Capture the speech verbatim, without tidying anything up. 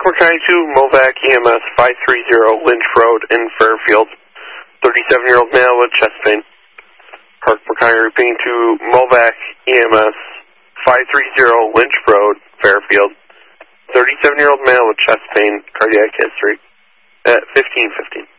McKay to Movac E M S five three zero Lynch Road in Fairfield. thirty-seven-year-old male with chest pain. Park McKay repeating to Movac E M S five three zero Lynch Road, Fairfield. thirty-seven-year-old male with chest pain, cardiac history at fifteen fifteen.